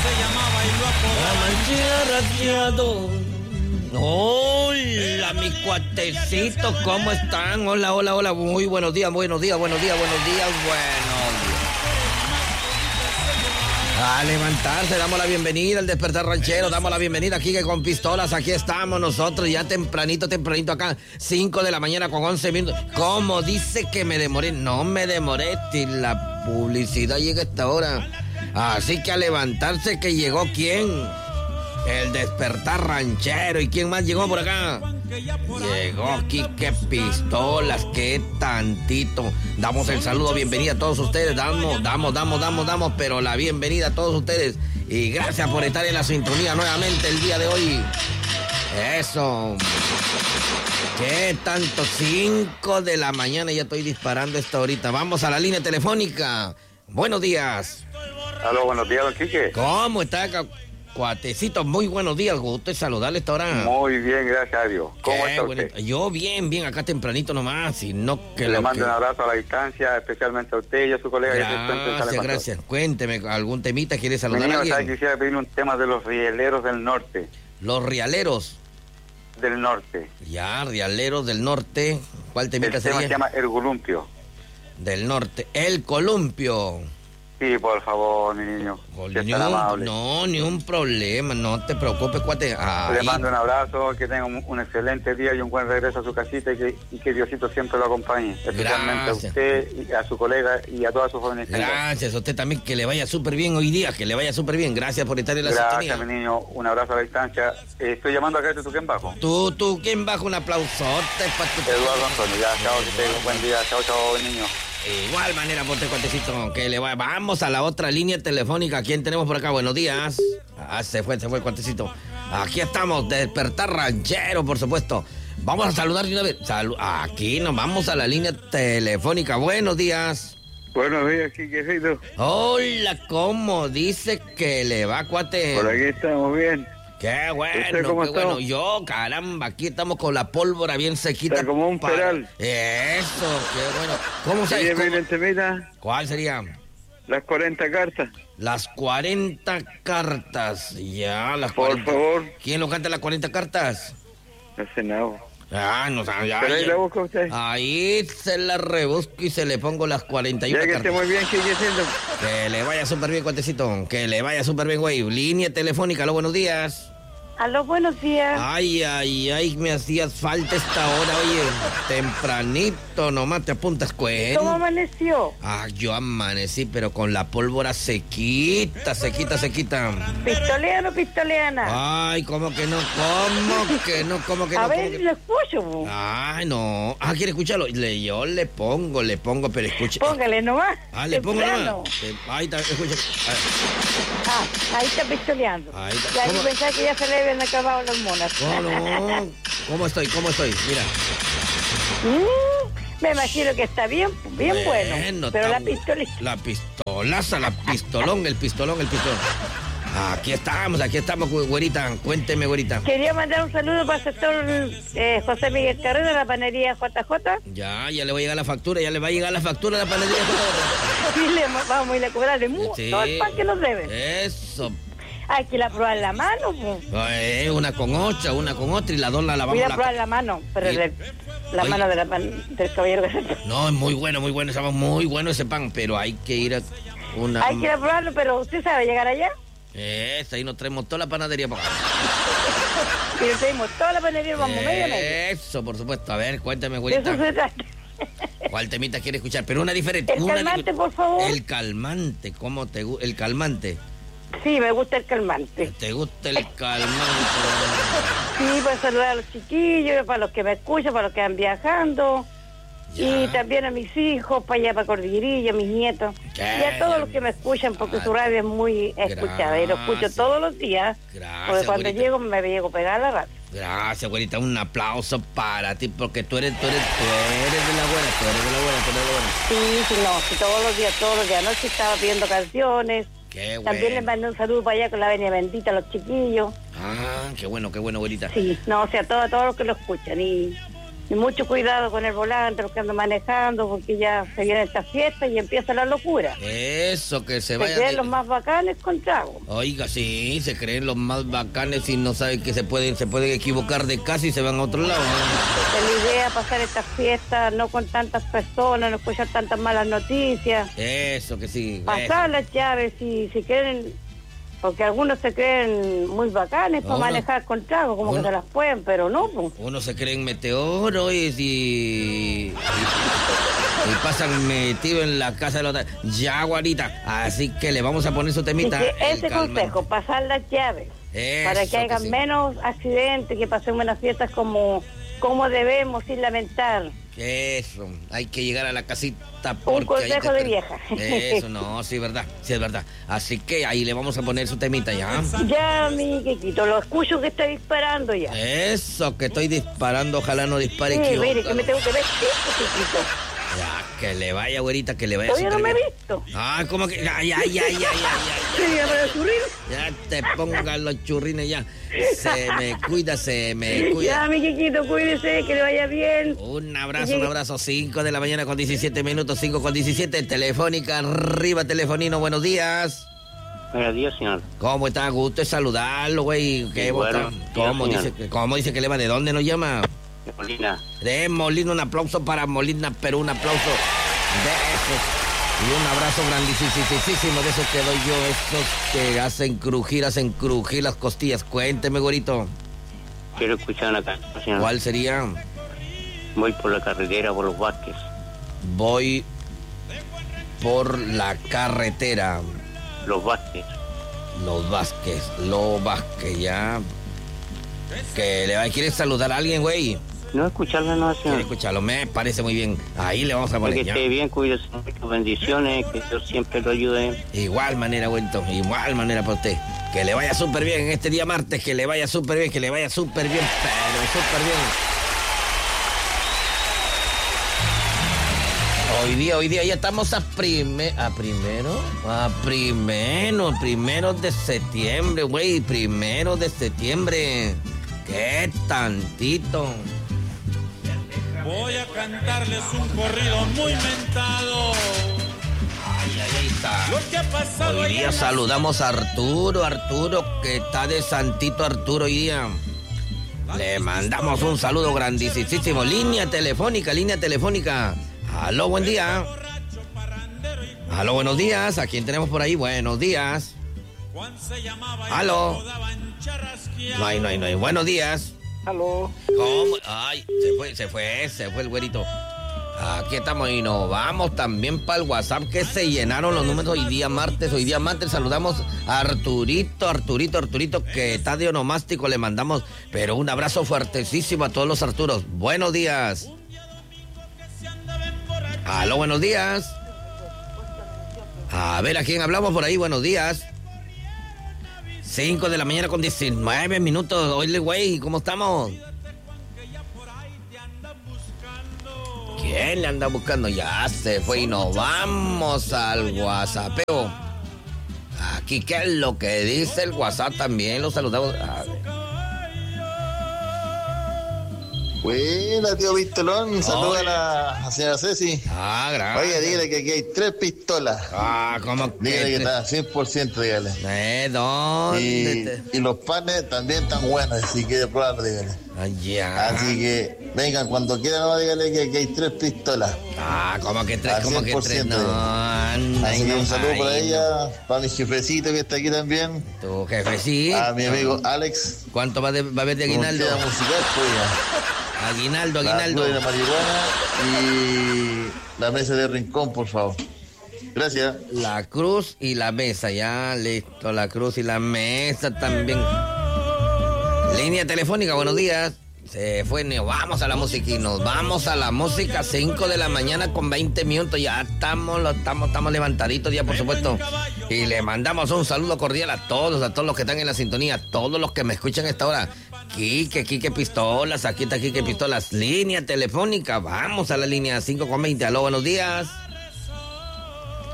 Hola, mis cuatecitos, ¿cómo están? Hola, hola, hola, muy buenos días, buenos días, buenos días, buenos días, buenos días. A levantarse, damos la bienvenida al Despertar Ranchero, damos la bienvenida aquí que con pistolas, aquí estamos nosotros ya tempranito acá, 5 de la mañana con 11 minutos. ¿Cómo dice que me demoré? No me demoré, si la publicidad llega a esta hora. Así que a levantarse que llegó ¿quién? El Despertar Ranchero. ¿Y quién más llegó por acá? Llegó Quique Pistolas. Qué tantito. Damos el saludo, bienvenida a todos ustedes. Damos, pero la bienvenida a todos ustedes. Y gracias por estar en la sintonía nuevamente el día de hoy. Eso. ¿Qué tanto? 5 de la mañana, ya estoy disparando esta horita. Vamos a la línea telefónica. Buenos días. Aló, buenos días, don Quique. ¿Cómo está, cuatecito? Muy buenos días, gusto de saludarle esta hora. Muy bien, gracias a Dios. ¿Cómo está usted? Yo bien, acá tempranito nomás. Y no que le mando un abrazo a la distancia, especialmente a usted y a su colega. Gracias. Cuénteme, ¿algún temita quiere saludar a alguien? Quisiera pedir un tema de los rieleros del norte. ¿Los rialeros? Del norte. Ya, rialeros del norte. ¿Cuál temita sería? El tema se llama El Columpio. Del norte, El Columpio. Sí, por favor, mi niño. No, ni un problema, no te preocupes, cuate. Le mando un abrazo, que tenga un excelente día y un buen regreso a su casita y que Diosito siempre lo acompañe. Especialmente a usted, y a su colega y a toda su familia. Gracias, a usted también, que le vaya súper bien hoy día, que le vaya súper bien. Gracias por estar en la sintonía. Gracias, mi niño, un abrazo a la distancia. Estoy llamando acá de Tuquén Bajo. Tú, ¿quién bajo? Un aplausote para tu... Eduardo Antonio, ya, chao, que tenga un buen día. Chao, niño. Igual manera, ponte cuatecito, que le va. Vamos a la otra línea telefónica. ¿Quién tenemos por acá? Buenos días. Se fue el cuatecito. Aquí estamos, Despertar Ranchero, por supuesto. Vamos a saludar de una vez. Aquí nos vamos a la línea telefónica. Buenos días. Buenos días, Quiquecito. Hola, ¿cómo dice que le va, cuate? Por aquí estamos bien. Qué bueno, ¿Usted cómo está? Bueno. Yo, caramba, aquí estamos con la pólvora bien sequita. Está como un peral. Eso, qué bueno. ¿Cómo se llama? ¿Cuál sería? Las 40 cartas. Las 40 cartas. Ya, las Por 40. favor. ¿Quién lo canta las 40 cartas? No sé nada. No sabe. ¿Pero ahí la busca usted? Ahí se la rebusco y se le pongo las 41 ya que cartas. esté muy bien, Quiquecito. Que le vaya súper bien, cuatecito. Que le vaya súper bien, güey. Línea telefónica, aló, buenos días. Aló, buenos días. Ay, me hacías falta esta hora, oye. Tempranito, nomás te apuntas, cuenta. ¿Cómo amaneció? Yo amanecí, pero con la pólvora sequita. ¿Pistoleano o pistoleana? Ay, ¿cómo que no? A ver, lo escucho. Ay, no. ¿Quiere escucharlo? Yo le pongo, pero escuche. Póngale nomás. Le pongo nomás. Ahí está, escucha. Ahí está pistoleando. Ahí está. Ya yo pensaba que ya se le habían acabado las monas. No. ¿Cómo estoy? Mira. Me imagino que está bien bueno. Pero la pistolita. La pistolaza, el pistolón. Aquí estamos, güerita. Cuénteme, güerita. Quería mandar un saludo para el sector José Miguel Carrera de la panería JJ. Ya le va a llegar la factura, a la panería JJ. Sí, vamos a ir a cobrarle todo el pan que nos deben. Eso. Hay que ir a probar la mano. Una con otra y la dos la lavamos. Voy a probar la mano, pero la mano del caballero. No, es muy bueno, estaba muy bueno ese pan, pero hay que ir a una... Hay que ir a probarlo, pero ¿usted sabe llegar allá? Ahí nos traemos toda la panadería para acá. Y nos traemos toda la panadería, vamos medio. Eso, por supuesto. A ver, cuéntame, güerita. Eso se trata. ¿Cuál temita quiere escuchar? Pero una diferente. El calmante, por favor. El calmante, ¿cómo te gusta? El calmante. Sí, me gusta el calmante. ¿Te gusta el calmante? Sí, para saludar a los chiquillos, para los que me escuchan, para los que van viajando. Ya. Y también a mis hijos, para allá, para Cordillerilla, a mis nietos. Y a todos los que me escuchan, porque su radio es muy escuchada. Y lo escucho todos los días. Gracias, porque cuando güerita. me llego pegada a la radio. Gracias, güerita. Un aplauso para ti, porque tú eres de la buena. Sí, si todos los días. Anoche estaba pidiendo canciones. Qué bueno. También les mandé un saludo para allá con la Venia Bendita a los chiquillos. Qué bueno, güerita. Sí, no, o sea, todos los que lo escuchan. Y Y mucho cuidado con el volante, los que andan manejando, porque ya se viene esta fiesta y empieza la locura. Eso, que se Se vayan. creen los más bacanes con trago. Oiga, sí, se creen los más bacanes y no saben que se pueden equivocar de casa y se van a otro lado. Es la idea pasar estas fiestas no con tantas personas, no escuchar tantas malas noticias. Eso, que sí. Pasar las llaves si quieren, porque algunos se creen muy bacanes para manejar con trago, como que se las pueden, pero no. Pues. Uno se cree en meteoro y pasan metido en la casa de la otra. Ya, guarita. Así que le vamos a poner su temita. Ese consejo, pasar las llaves. Eso, para que haya menos accidentes, que pasemos unas fiestas como debemos, sin lamentar. Eso, hay que llegar a la casita. Un consejo de vieja. Eso, no, sí, verdad, sí es verdad. Así que ahí le vamos a poner su temita, ¿ya? Ya, mi quequito, lo escucho que está disparando ya. Eso, que estoy disparando, ojalá no dispare. Sí, mire, que me tengo que ver esto, quequito. Ya, que le vaya, güerita, que le vaya. Todavía no me he visto. Ah, ¿cómo que? Ya. ¿Sí, ya para los churrinos? Ya te pongan los churrines ya. Se me cuida. Ya, mi quequito, cuídese, que le vaya bien. Un abrazo. 5 de la mañana con 17 minutos, 5 con 17. Telefónica, arriba, telefonino, buenos días. Buenos días, señor. ¿Cómo está? Gusto de saludarlo, güey. ¿Qué bueno, ¿Cómo dice que le va? ¿De dónde nos llama? De Molina. De Molina, un aplauso para Molina, pero un aplauso de esos. Y un abrazo grandísimo de esos que doy yo, estos que hacen crujir las costillas. Cuénteme, güerito. Quiero escuchar una canción, señor. ¿Cuál sería? Voy por la carretera, por los Vázquez. Voy por la carretera. Los Vázquez. Los Vázquez, ya. Que le ¿Quieres saludar a alguien, güey? No escucharla, no, señor. Quiero escucharlo, me parece muy bien. Ahí le vamos a poner. Que ya. esté bien, cuídese, muchas bendiciones, que Dios siempre lo ayude. Igual manera, güento, igual manera para usted. Que le vaya súper bien en este día martes, que le vaya súper bien, pero súper bien. Hoy día ya estamos a primero de septiembre, güey, 1 de septiembre. ¿Qué tantito? Voy a cantarles un corrido muy mentado. Ahí está. Lo que ha pasado Hoy día saludamos a Arturo, que está de Santito Arturo hoy día. Le mandamos un saludo grandísimo. Línea telefónica. Aló, buen día. Aló, buenos días. ¿A quién tenemos por ahí? Buenos días. Aló. No hay. Buenos días. Aló. ¿Cómo? Ay, se fue el güerito. Aquí estamos y nos vamos también para el WhatsApp, que se llenaron los números hoy día martes. Saludamos a Arturito, que está de onomástico. Le mandamos, pero un abrazo fuertecísimo a todos los Arturos. Buenos días. Aló, buenos días. A ver, ¿a quién hablamos por ahí? Buenos días. 5 de la mañana con 19 minutos. Oye, güey, ¿cómo estamos? ¿Quién le anda buscando? Ya se fue y nos vamos al WhatsAppeo. Aquí, ¿qué es lo que dice el WhatsApp? También lo saludamos. A ver. Buena, tío Pistolón. Saluda a la señora Ceci. Gracias. Oye, dígale que aquí hay 3 pistolas. ¿Cómo? Dígale que está 100%, dígale. ¿Dónde? Y los panes también están buenos, así que de probarlo, dígale. Ya. Así que vengan cuando quieran, no, dígale que aquí hay 3 pistolas. ¿Cómo que 3? ¿Cómo que 3? No, así que un saludo para ella, para mi jefecito que está aquí también. Tu jefecito. A mi amigo Alex. ¿Cuánto va a haber de aguinaldo? Musical, pues ya. Aguinaldo. La marihuana y la mesa de rincón, por favor. Gracias. La cruz y la mesa, ya listo. La cruz y la mesa también. Línea telefónica, buenos días. Se fue, vamos a la música y nos vamos a la música. 5 de la mañana con 20 minutos. Ya estamos levantaditos ya, por supuesto. Y le mandamos un saludo cordial a todos los que están en la sintonía, a todos los que me escuchan a esta hora. Quique Pistolas, aquí está Quique Pistolas. Línea telefónica, vamos a la línea 5 con 20. Aló, buenos días.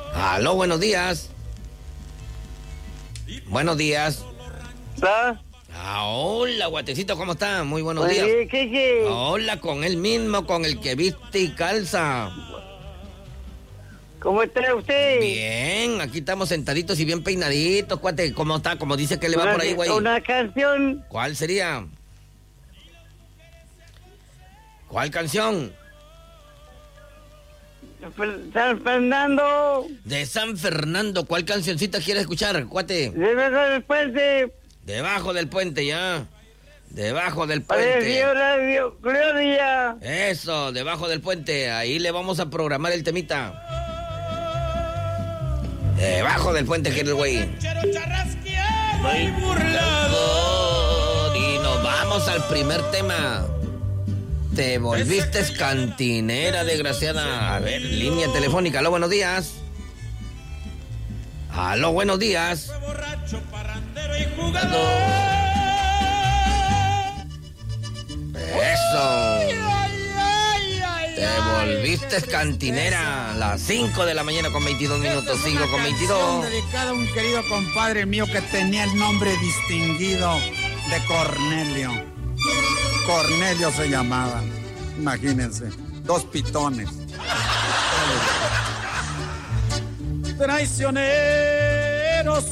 Buenos días. ¿Está? Hola, Guatecito, ¿cómo está? Muy buenos días. ¿Qué? Hola, con él mismo, con el que viste y calza. ¿Cómo está usted? Bien, aquí estamos sentaditos y bien peinaditos, cuate. ¿Cómo está? ¿Cómo dice que le va por ahí, güey? Una canción. ¿Cuál sería? ¿Cuál canción? San Fernando. De San Fernando. ¿Cuál cancioncita quieres escuchar, cuate? Debajo del puente. Debajo del puente, ya. Debajo del puente. Apareció Radio Gloria. Eso, debajo del puente. Ahí le vamos a programar el temita. Debajo del puente, que es el güey. Y nos vamos al primer tema. Te volviste cantinera, desgraciada. A ver, línea telefónica. Aló, buenos días. Aló, buenos días. Eso. Te volviste cantinera. Las 5 de la mañana con 22 minutos. 5 con 22. Dedicada a un querido compadre mío que tenía el nombre distinguido de Cornelio. Cornelio se llamaba. Imagínense. 2 pitones. Traicioneros.